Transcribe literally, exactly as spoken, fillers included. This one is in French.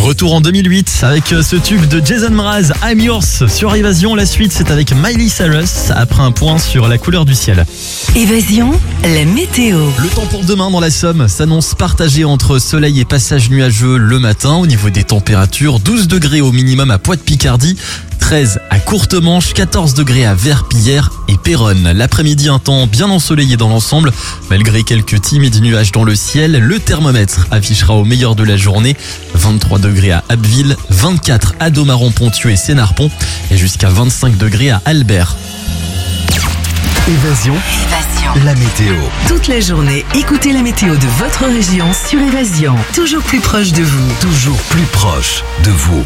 Retour en deux mille huit avec ce tube de Jason Mraz, I'm Yours sur Évasion. La suite, c'est avec Miley Cyrus après un point sur la couleur du ciel. Évasion, la météo. Le temps pour demain dans la Somme s'annonce partagé entre soleil et passage nuageux le matin. Au niveau des températures, douze degrés au minimum à Poix-de-Picardie, treize à Courtemanche, quatorze degrés à Verpillière et Péronne. L'après-midi, un temps bien ensoleillé dans l'ensemble. Malgré quelques timides nuages dans le ciel, le thermomètre affichera au meilleur de la journée vingt-trois degrés à Abbeville, vingt-quatre à Domaron-Ponthieu et Sénarpont et jusqu'à vingt-cinq degrés à Albert. Évasion, Évasion. la météo. Toute la journée, écoutez la météo de votre région sur Évasion. Toujours plus proche de vous. Toujours plus proche de vous.